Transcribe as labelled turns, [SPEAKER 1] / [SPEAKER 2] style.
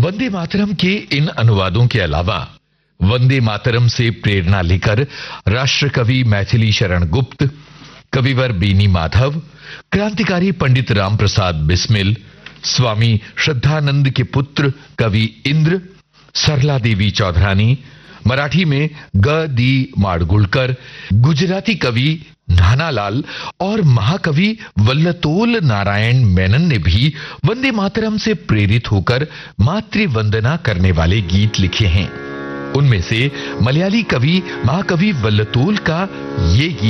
[SPEAKER 1] वंदे मातरम के इन अनुवादों के अलावा वंदे मातरम से प्रेरणा लेकर राष्ट्र कवि मैथिली शरण गुप्त, कविवर बेनी माधव, क्रांतिकारी पंडित राम प्रसाद बिस्मिल, स्वामी श्रद्धानंद के पुत्र कवि इंद्र, सरला देवी चौधरानी, मराठी में ग.दी. माडगुळकर, गुजराती कवि नानालाल और महाकवि वल्लतोल नारायण मेनन ने भी वंदे मातरम से प्रेरित होकर मातृ वंदना करने वाले गीत लिखे हैं। उनमें से मलयाली कवि महाकवि वल्लतोल का ये गीत